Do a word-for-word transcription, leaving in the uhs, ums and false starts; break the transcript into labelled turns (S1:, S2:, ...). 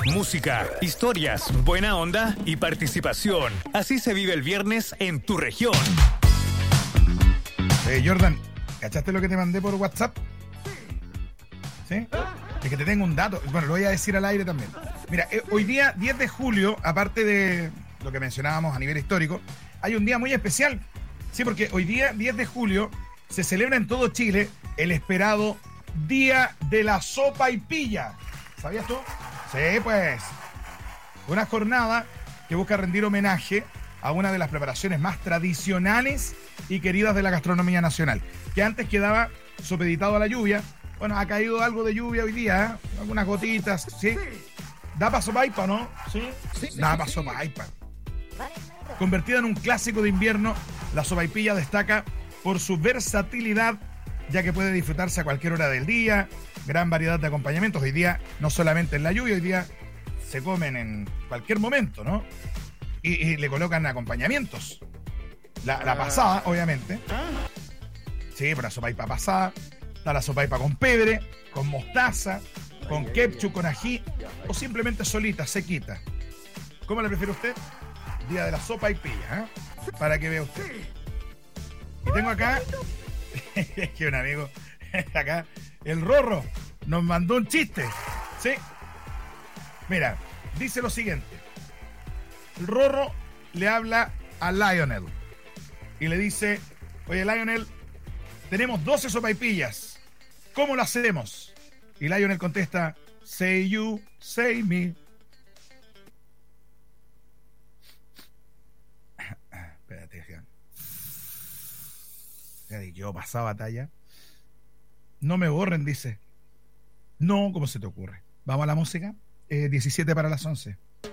S1: Música, historias, buena onda y participación. Así se vive el viernes en tu región.
S2: Eh, Jordan, ¿cachaste lo que te mandé por WhatsApp? ¿Sí? Es que te tengo un dato. Bueno, lo voy a decir al aire también. Mira, eh, hoy día, diez de julio, aparte de lo que mencionábamos a nivel histórico, hay un día muy especial. Sí, porque hoy día, diez de julio, se celebra en todo Chile el esperado Día de la Sopaipilla. ¿Sabías tú? Sí, pues. Una jornada que busca rendir homenaje a una de las preparaciones más tradicionales y queridas de la gastronomía nacional, que antes quedaba supeditado a la lluvia. Bueno, ha caído algo de lluvia hoy día, ¿eh? Algunas gotitas, ¿sí? Da para sopaipa, ¿no? Sí, sí. Da para sopaipa. Convertida en un clásico de invierno, la sopaipilla destaca por su versatilidad, ya que puede disfrutarse a cualquier hora del día, gran variedad de acompañamientos. Hoy día, no solamente en la lluvia, hoy día se comen en cualquier momento, ¿no? Y, y le colocan acompañamientos. La, la pasada, obviamente. Sí, pero la sopaipa pasada. Está la sopaipa con pebre, con mostaza, con ketchup, con ají, o simplemente solita, sequita. ¿Cómo la prefiere usted? Día de la sopaipilla, ¿eh? Para que vea usted. Y tengo acá, es que un amigo, acá, el Rorro, nos mandó un chiste, ¿sí? Mira, dice lo siguiente. El Rorro le habla a Lionel y le dice: oye, Lionel, tenemos doce sopaipillas, ¿cómo lo hacemos? Y Lionel contesta: say you, say me. Espérate, ya. Yo pasaba batalla. No me borren, dice. No, ¿cómo se te ocurre? Vamos a la música. Eh, diecisiete para las once.